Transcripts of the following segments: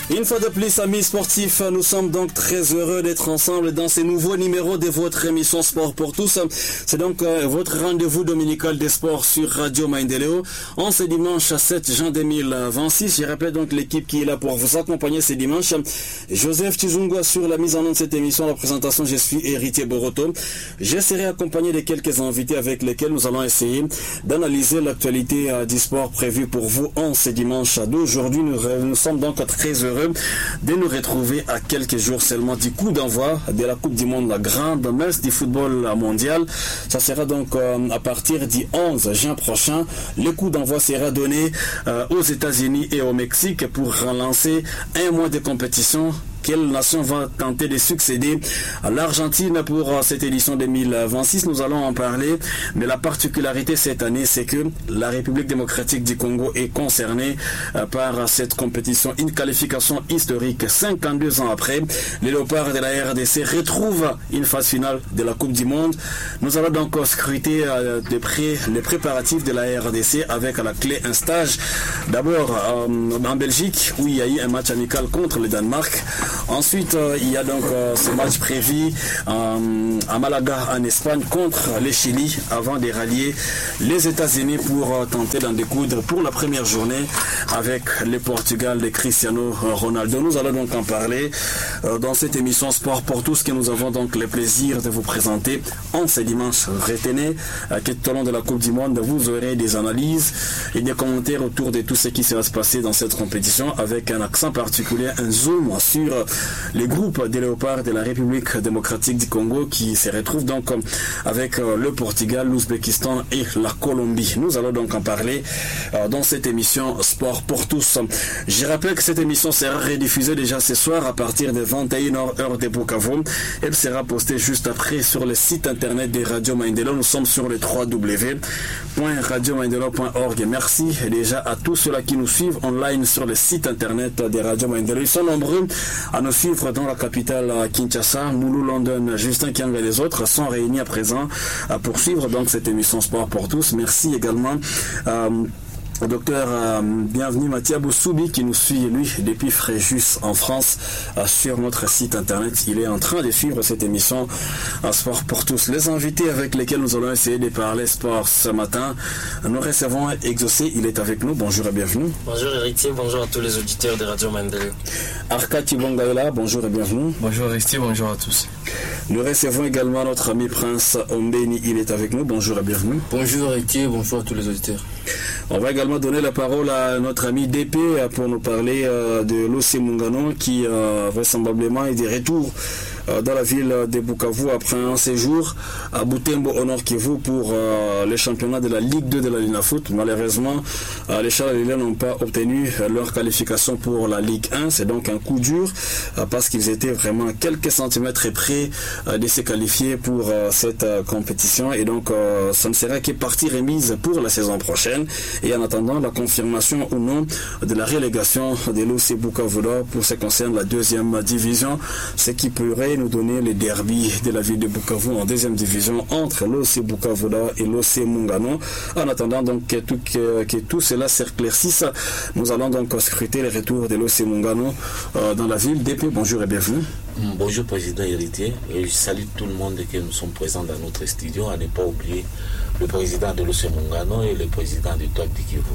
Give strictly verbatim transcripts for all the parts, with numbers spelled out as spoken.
Une fois de plus, amis sportifs, nous sommes donc très heureux d'être ensemble dans ce nouveau numéro de votre émission Sport pour tous. C'est donc euh, votre rendez-vous dominical des sports sur Radio Maendeleo en ce dimanche sept juin deux mille vingt-six. Je rappelle donc l'équipe qui est là pour vous accompagner ce dimanche. Joseph Tizungwa sur la mise en œuvre de cette émission, la présentation, je suis Héritier Boroto. Je serai accompagné de quelques invités avec lesquels nous allons essayer d'analyser l'actualité euh, du sport prévue pour vous en ce dimanche d'aujourd'hui. Nous, nous sommes donc très heureux de nous retrouver à quelques jours seulement du coup d'envoi de la Coupe du Monde, la grande messe du football mondial. Ça sera donc euh, à partir du onze juin prochain. Le coup d'envoi sera donné euh, aux États-Unis et au Mexique pour relancer un mois de compétition. Quelle nation va tenter de succéder à l'Argentine pour cette édition deux mille vingt-six? Nous allons en parler, mais la particularité cette année, c'est que la République démocratique du Congo est concernée par cette compétition. Une qualification historique. cinquante-deux ans après, les Léopards de la R D C retrouvent une phase finale de la Coupe du Monde. Nous allons donc scruter de près les préparatifs de la R D C avec à la clé un stage. D'abord en Belgique, où il y a eu un match amical contre le Danemark. Ensuite, euh, il y a donc euh, ce match prévu euh, à Malaga en Espagne contre le Chili avant de rallier les États-Unis pour euh, tenter d'en découdre pour la première journée avec le Portugal de Cristiano Ronaldo. Nous allons donc en parler euh, dans cette émission Sport pour tous que nous avons donc le plaisir de vous présenter en ce dimanche. Retenez euh, que tout au long de la Coupe du Monde, vous aurez des analyses et des commentaires autour de tout ce qui va se passer dans cette compétition avec un accent particulier, un zoom sur les groupes des Léopards de la République démocratique du Congo qui se retrouvent donc avec le Portugal, l'Ouzbékistan et la Colombie. Nous allons donc en parler dans cette émission Sport pour tous. Je rappelle que cette émission sera rediffusée déjà ce soir à partir de vingt et une heures heure de Bukavu. Elle sera postée juste après sur le site internet de Radio Maendeleo. Nous sommes sur le w w w point radio maendeleo point org. Merci déjà à tous ceux-là qui nous suivent online sur le site internet de Radio Maendeleo. Ils sont nombreux à nous suivre dans la capitale Kinshasa, Moulou, London, Justin Kianga et les autres sont réunis à présent à poursuivre donc cette émission Sport pour tous. Merci également euh, au docteur euh, bienvenue Mathieu Boussoubi qui nous suit lui depuis Fréjus en France euh, sur notre site internet. Il est en train de suivre cette émission euh, Sport pour tous. Les invités avec lesquels nous allons essayer de parler sport ce matin, nous recevons Exaucé, il est avec nous. Bonjour et bienvenue. Bonjour Héritier, bonjour à tous les auditeurs de Radio Maendeleo. Arka Tibongaïla, bonjour et bienvenue. Bonjour Héritier, bonjour à tous. Nous recevons également notre ami Prince Ombeni, il est avec nous. Bonjour et bienvenue. Bonjour Héritier, bonjour à tous les auditeurs. On va également donner la parole à notre ami D P pour nous parler euh, de l'O C Mungano qui euh, vraisemblablement est de retour euh, dans la ville de Bukavu après un séjour à Butembo au Nord Kivu pour euh, les championnats de la Ligue deux de la Linafoot. Malheureusement, euh, les Charles n'ont pas obtenu euh, leur qualification pour la Ligue un. C'est donc un coup dur euh, parce qu'ils étaient vraiment quelques centimètres près euh, de se qualifier pour euh, cette euh, compétition et donc euh, ça ne sera que partie remise pour la saison prochaine. Et en attendant la confirmation ou non de la relégation de l'O C Bukavu pour ce qui concerne la deuxième division, ce qui pourrait nous donner le derby de la ville de Bukavu en deuxième division entre l'O C Bukavu et l'O C Mungano. En attendant donc que tout, que, que tout cela s'éclaircisse, nous allons donc scruter le retour de l'O C Mungano euh, dans la ville. D P, bonjour et bienvenue. Bonjour Président Héritier, et je salue tout le monde que nous sommes présents dans notre studio, à ne pas oublier le président de l'O C Mungano et le président du T O C du Kivu.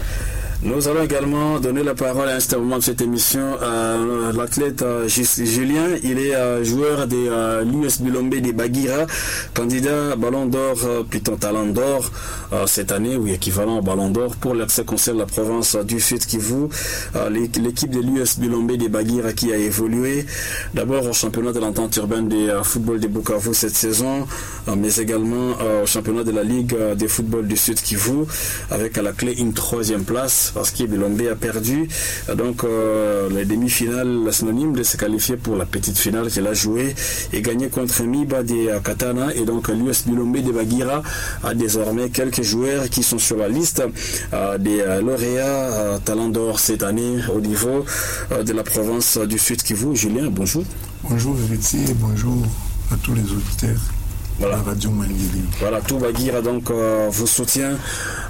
Nous allons également donner la parole à un moment de cette émission à l'athlète euh, Julien. Il est euh, joueur de euh, l'U S Bilombe de Bagira, candidat Ballon d'Or, euh, plutôt Talent d'Or euh, cette année, ou équivalent au Ballon d'Or pour l'accès concerne la province euh, du Sud Kivu. Euh, l'équipe de l'U S Bilombe de Bagira qui a évolué d'abord au championnat de l'entente urbaine de euh, football de Bukavu cette saison, euh, mais également euh, au championnat de la Ligue euh, de football du Sud Kivu, avec à la clé une troisième place. Parce que Bilombe a perdu donc euh, les demi-finales, synonyme de se qualifier pour la petite finale qu'elle a jouée et gagné contre Miba de Katana. Et donc l'U S Bilombe de Bagira a désormais quelques joueurs qui sont sur la liste euh, des euh, lauréats euh, Talent d'Or cette année au niveau euh, de la province du Sud Kivu. Julien, bonjour. Bonjour Héritier, bonjour à tous les auditeurs. Voilà. La Radio Maendeleo. Voilà, tout Bagira donc euh, vous soutient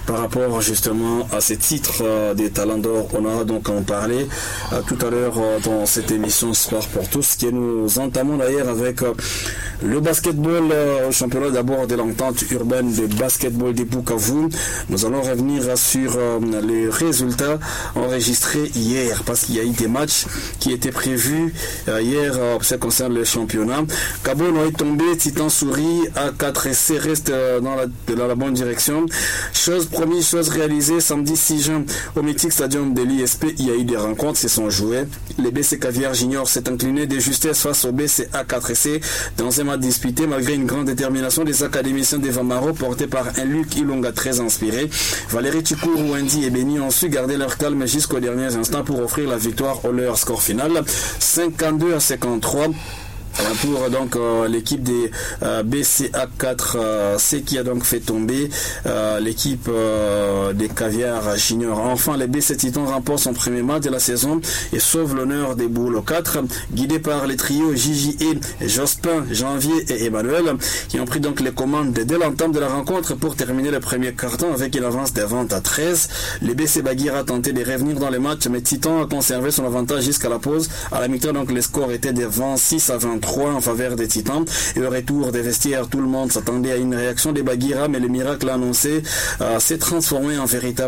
par rapport justement à ces titres euh, des Talents d'Or. On aura donc en parler euh, tout à l'heure euh, dans cette émission Sport pour tous, qui nous entamons d'ailleurs avec euh, le basketball euh, au championnat d'abord de l'entente urbaine de basketball des Bukavu. Nous allons revenir sur euh, les résultats enregistrés hier, parce qu'il y a eu des matchs qui étaient prévus euh, hier euh, ce qui concerne le championnat. Kabono est tombé, Titan Souris à quatre essais reste euh, dans, la, dans la bonne direction. Chose promise, chose réalisée, samedi six juin au Mythique Stadium de l'I S P, il y a eu des rencontres, se sont jouées. Les B C Caviar Junior s'est incliné de justesse face au B C A quatre essais dans un match disputé malgré une grande détermination des académiciens de Vamaro portés par un Luc Ilonga très inspiré. Valérie Chikourou, Wendy et Benny ont su garder leur calme jusqu'aux derniers instants pour offrir la victoire au leur score final cinquante-deux à cinquante-trois. Pour donc euh, l'équipe des euh, B C A quatre euh, C qui a donc fait tomber euh, l'équipe euh, des Caviar Junior. Enfin, les B C Titans remportent son premier match de la saison et sauvent l'honneur des Boules quatre, guidés par les trios Gigi et Jospin, Janvier et Emmanuel, qui ont pris donc les commandes dès l'entame de la rencontre pour terminer le premier carton avec une avance de vingt à treize. Les B C Baguira a tenté de revenir dans les matchs, mais Titan a conservé son avantage jusqu'à la pause. À la mi-temps, donc, les scores étaient de vingt-six à vingt-trois en faveur des Titans. Et au retour des vestiaires, tout le monde s'attendait à une réaction des Baguira, mais le miracle annoncé euh, s'est transformé en véritable